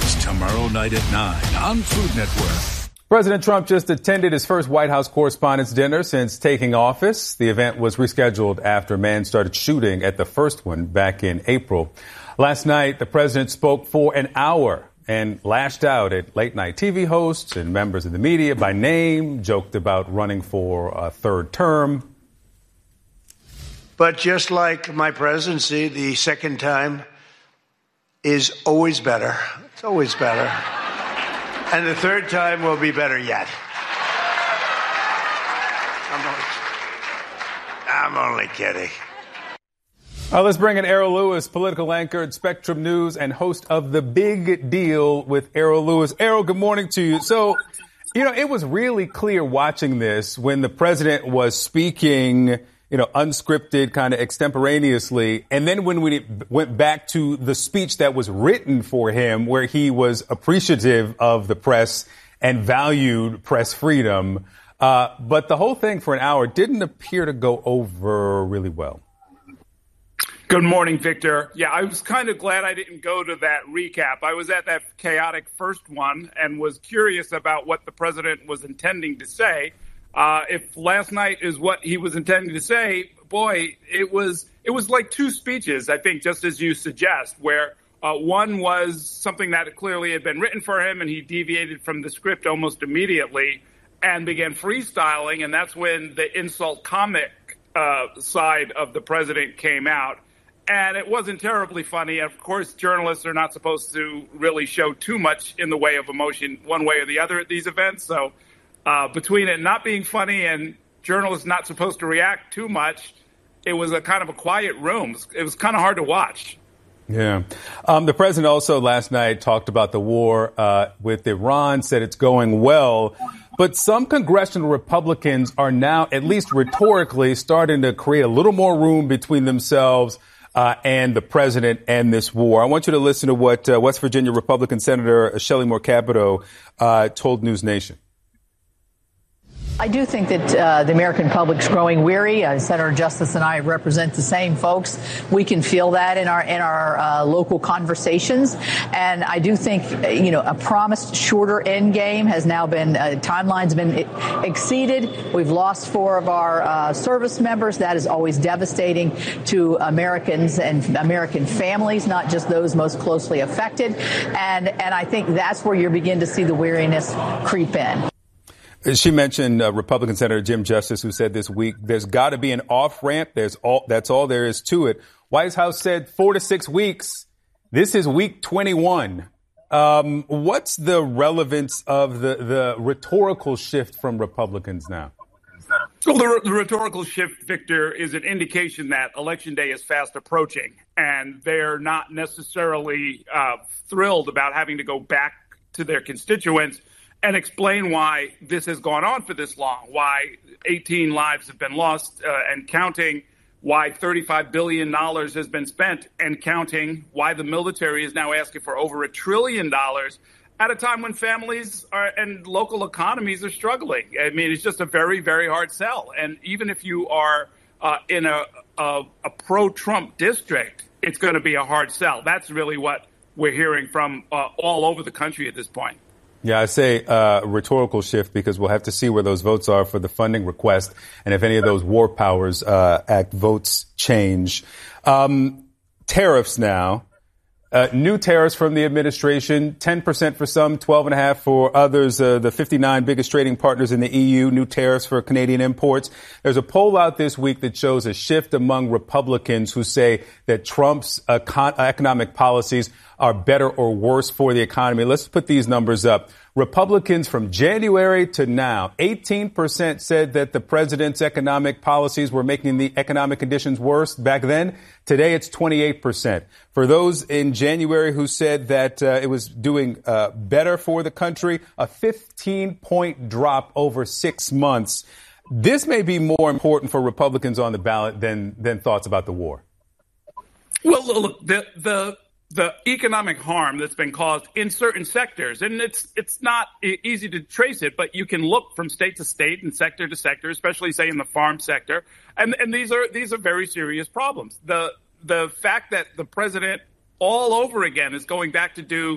Starts tomorrow night at 9 on Food Network. President Trump just attended his first White House Correspondents' Dinner since taking office. The event was rescheduled after a man started shooting at the first one back in April. Last night, the president spoke for an hour and lashed out at late-night TV hosts and members of the media by name, joked about running for a third term. But just like my presidency, the second time is always better. It's always better. And the third time will be better yet. I'm only kidding. Let's bring in Errol Louis, political anchor at Spectrum News and host of The Big Deal with Errol Louis. Errol, good morning to you. So, it was really clear watching this when the president was speaking, unscripted, kind of extemporaneously. And then when we went back to the speech that was written for him, where he was appreciative of the press and valued press freedom. But the whole thing for an hour didn't appear to go over really well. Good morning, Victor. Yeah, I was kind of glad I didn't go to that recap. I was at that chaotic first one and was curious about what the president was intending to say. If last night is what he was intending to say, boy, it was like two speeches, I think, just as you suggest, where one was something that clearly had been written for him and he deviated from the script almost immediately and began freestyling. And that's when the insult comic side of the president came out. And it wasn't terribly funny. Of course, journalists are not supposed to really show too much in the way of emotion one way or the other at these events. So between it not being funny and journalists not supposed to react too much, it was a kind of a quiet room. It was kind of hard to watch. Yeah. The president also last night talked about the war with Iran, said it's going well. But some congressional Republicans are now, at least rhetorically, starting to create a little more room between themselves and the president and this war. I want you to listen to what West Virginia Republican Senator Shelley Moore Capito told News Nation. I do think that the American public's growing weary. Senator Justice and I represent the same folks. We can feel that in our local conversations. And I do think, a promised shorter end game has now been, timeline's been exceeded. We've lost 4 of our service members. That is always devastating to Americans and American families, not just those most closely affected. And I think that's where you begin to see the weariness creep in. She mentioned Republican Senator Jim Justice, who said this week, there's got to be an off-ramp. That's all there is to it. White House said 4 to 6 weeks. This is week 21. What's the relevance of the rhetorical shift from Republicans now? So the rhetorical shift, Victor, is an indication that Election Day is fast approaching, and they're not necessarily thrilled about having to go back to their constituents and explain why this has gone on for this long, why 18 lives have been lost and counting, why $35 billion has been spent and counting, why the military is now asking for over $1 trillion at a time when families and local economies are struggling. I mean, it's just a very, very hard sell. And even if you are in a pro-Trump district, it's going to be a hard sell. That's really what we're hearing from all over the country at this point. Yeah, I say rhetorical shift because we'll have to see where those votes are for the funding request and if any of those War Powers Act votes change. Tariffs now. New tariffs from the administration, 10% for some, 12.5% for others. The 59 biggest trading partners in the EU, new tariffs for Canadian imports. There's a poll out this week that shows a shift among Republicans who say that Trump's economic policies are better or worse for the economy. Let's put these numbers up. Republicans from January to now, 18% said that the president's economic policies were making the economic conditions worse back then. Today, it's 28%. For those in January who said that it was doing better for the country, a 15-point drop over 6 months. This may be more important for Republicans on the ballot than thoughts about the war. Well, look, the economic harm that's been caused in certain sectors, and it's not easy to trace it, but you can look from state to state and sector to sector, especially say in the farm sector, and these are very serious problems. The fact that the president all over again is going back to do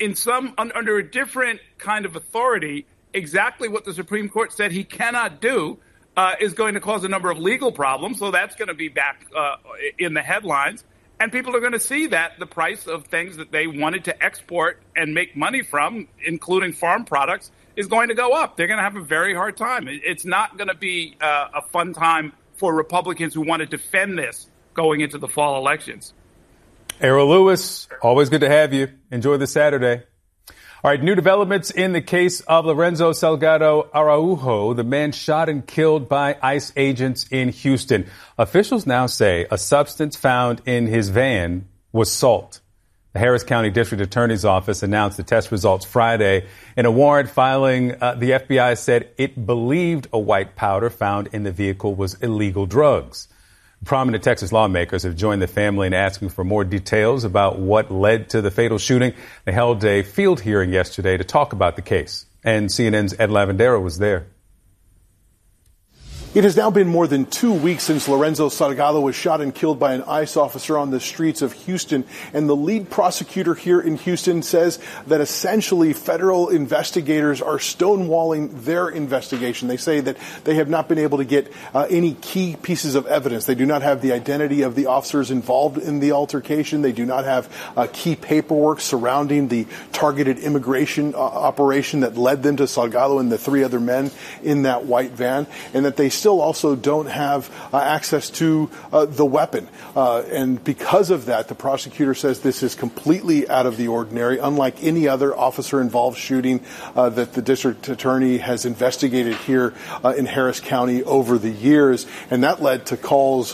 under a different kind of authority, exactly what the Supreme Court said he cannot do is going to cause a number of legal problems. So that's going to be back in the headlines. And people are going to see that the price of things that they wanted to export and make money from, including farm products, is going to go up. They're going to have a very hard time. It's not going to be a fun time for Republicans who want to defend this going into the fall elections. Errol Louis, always good to have you. Enjoy the Saturday. All right, new developments in the case of Lorenzo Salgado Araujo, the man shot and killed by ICE agents in Houston. Officials now say a substance found in his van was salt. The Harris County District Attorney's Office announced the test results Friday. In a warrant filing, the FBI said it believed a white powder found in the vehicle was illegal drugs. Prominent Texas lawmakers have joined the family in asking for more details about what led to the fatal shooting. They held a field hearing yesterday to talk about the case. And CNN's Ed Lavandera was there. It has now been more than 2 weeks since Lorenzo Salgado was shot and killed by an ICE officer on the streets of Houston. And the lead prosecutor here in Houston says that essentially federal investigators are stonewalling their investigation. They say that they have not been able to get any key pieces of evidence. They do not have the identity of the officers involved in the altercation. They do not have key paperwork surrounding the targeted immigration operation that led them to Salgado and the 3 other men in that white van, and that they still also don't have access to the weapon. And because of that, the prosecutor says this is completely out of the ordinary, unlike any other officer-involved shooting that the district attorney has investigated here in Harris County over the years. And that led to calls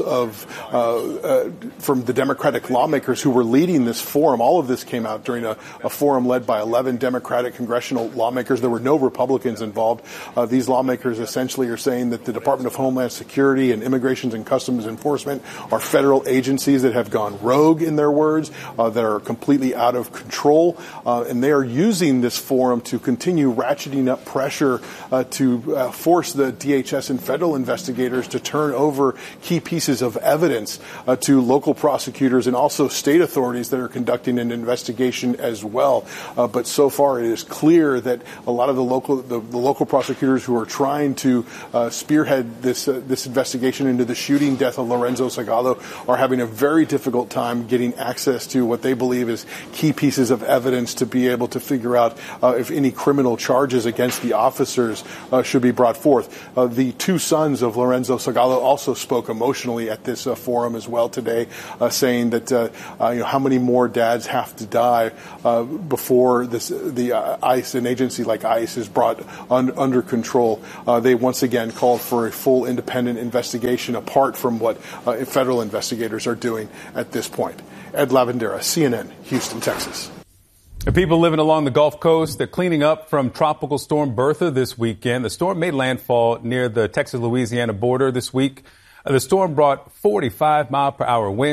from the Democratic lawmakers who were leading this forum. All of this came out during a forum led by 11 Democratic congressional lawmakers. There were no Republicans involved. These lawmakers essentially are saying that the Department of Homeland Security and Immigration and Customs Enforcement are federal agencies that have gone rogue, in their words, that are completely out of control. And they are using this forum to continue ratcheting up pressure to force the DHS and federal investigators to turn over key pieces of evidence to local prosecutors and also state authorities that are conducting an investigation as well. But so far, it is clear that a lot of the local prosecutors who are trying to spearhead this investigation into the shooting death of Lorenzo Salgado are having a very difficult time getting access to what they believe is key pieces of evidence to be able to figure out if any criminal charges against the officers should be brought forth. The 2 sons of Lorenzo Salgado also spoke emotionally at this forum as well today, saying that how many more dads have to die before the ICE, an agency like ICE, is brought under control. They once again called for a full independent investigation apart from what federal investigators are doing at this point. Ed Lavandera, CNN, Houston, Texas. The people living along the Gulf Coast, they're cleaning up from Tropical Storm Bertha this weekend. The storm made landfall near the Texas-Louisiana border this week. The storm brought 45-mile-per-hour winds.